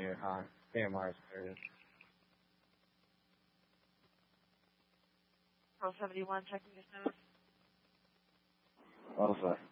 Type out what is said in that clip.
KMR service. Pearl 71, checking your status. Alpha.